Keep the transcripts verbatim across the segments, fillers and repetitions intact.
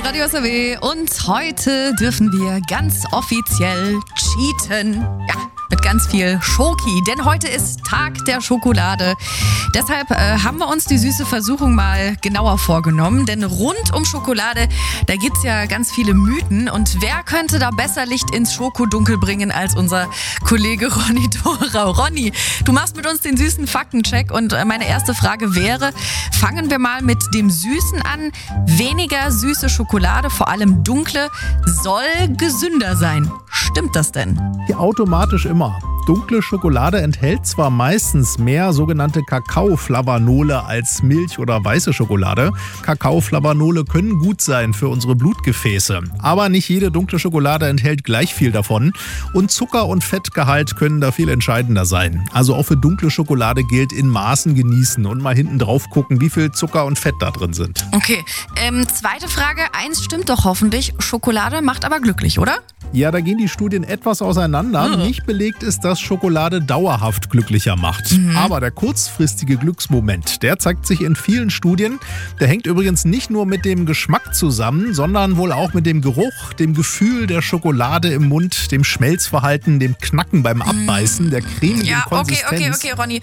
Radio S R W und heute dürfen wir ganz offiziell cheaten. Ja, mit ganz viel Schoki, denn heute ist Tag der Schokolade. Deshalb äh, haben wir uns die süße Versuchung mal genauer vorgenommen, denn rund um Schokolade, da gibt's ja ganz viele Mythen und wer könnte da besser Licht ins Schokodunkel bringen als unser Kollege Ronny Thorau. Ronny, du machst mit uns den süßen Faktencheck und äh, meine erste Frage wäre, fangen wir mal mit dem Süßen an. Weniger süße Schokolade, vor allem dunkle, soll gesünder sein. Stimmt das denn? Ja, automatisch immer. Dunkle Schokolade enthält zwar meistens mehr sogenannte Kakaoflavanole als Milch- oder weiße Schokolade. Kakaoflavanole können gut sein für unsere Blutgefäße. Aber nicht jede dunkle Schokolade enthält gleich viel davon. Und Zucker- und Fettgehalt können da viel entscheidender sein. Also auch für dunkle Schokolade gilt in Maßen genießen und mal hinten drauf gucken, wie viel Zucker und Fett da drin sind. Okay, ähm, zweite Frage. Eins stimmt doch hoffentlich. Schokolade macht aber glücklich, oder? Ja, da gehen die Studien etwas auseinander. Mhm. Nicht belegt ist, dass Schokolade dauerhaft glücklicher macht. Mhm. Aber der kurzfristige Glücksmoment, der zeigt sich in vielen Studien. Der hängt übrigens nicht nur mit dem Geschmack zusammen, sondern wohl auch mit dem Geruch, dem Gefühl der Schokolade im Mund, dem Schmelzverhalten, dem Knacken beim Abbeißen, der cremigen Ja, okay, Konsistenz. okay, okay, Ronny.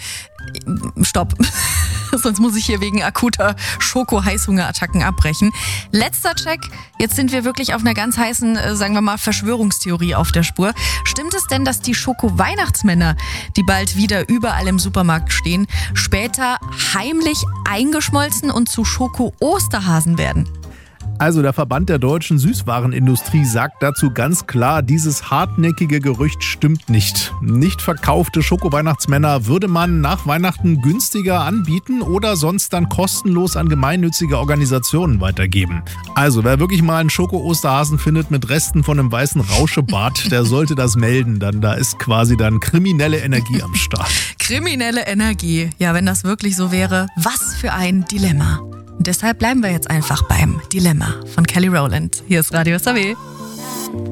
Stopp. Sonst muss ich hier wegen akuter Schoko-Heißhungerattacken abbrechen. Letzter Check. Jetzt sind wir wirklich auf einer ganz heißen, äh, sagen wir mal, Verschwörungstheorie auf der Spur. Stimmt es denn, dass die Schoko-Weihnachtsmänner, die bald wieder überall im Supermarkt stehen, später heimlich eingeschmolzen und zu Schoko-Osterhasen werden? Also der Verband der deutschen Süßwarenindustrie sagt dazu ganz klar, dieses hartnäckige Gerücht stimmt nicht. Nicht verkaufte Schoko-Weihnachtsmänner würde man nach Weihnachten günstiger anbieten oder sonst dann kostenlos an gemeinnützige Organisationen weitergeben. Also wer wirklich mal einen Schoko-Osterhasen findet mit Resten von einem weißen Rauschebart, der sollte das melden. Dann da ist quasi dann kriminelle Energie am Start. Kriminelle Energie. Ja, wenn das wirklich so wäre, was für ein Dilemma. Und deshalb bleiben wir jetzt einfach beim Dilemma von Kelly Rowland. Hier ist Radio S R W.